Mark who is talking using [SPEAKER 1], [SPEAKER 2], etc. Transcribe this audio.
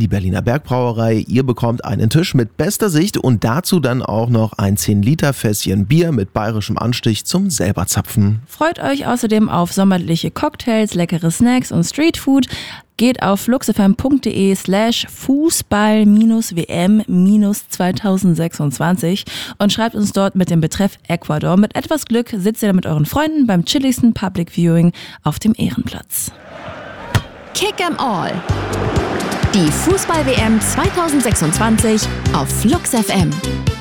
[SPEAKER 1] Berliner Bergbrauerei. Ihr bekommt einen Tisch mit bester Sicht und dazu dann auch noch ein 10-Liter-Fässchen Bier mit bayerischem Anstich zum selber zapfen.
[SPEAKER 2] Freut euch außerdem auf sommerliche Cocktails, leckere Snacks und Streetfood. Geht auf fluxfm.de/Fußball-WM-2026 und schreibt uns dort mit dem Betreff Ecuador. Mit etwas Glück sitzt ihr dann mit euren Freunden beim chilligsten Public Viewing auf dem Ehrenplatz.
[SPEAKER 3] Kick 'em all. Die Fußball-WM 2026 auf Flux FM.